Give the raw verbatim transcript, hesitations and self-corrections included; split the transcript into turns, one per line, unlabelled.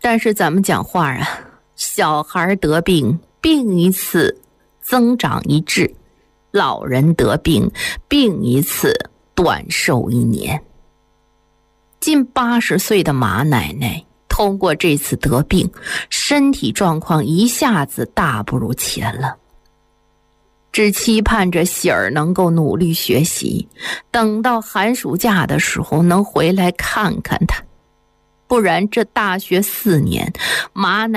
但是咱们讲话啊，小孩得病，病一次增长一智，老人得病，病一次短寿一年。近八十岁的马奶奶通过这次得病，身体状况一下子大不如前了。只期盼着喜儿能够努力学习，等到寒暑假的时候能回来看看他。不然这大学四年，马奶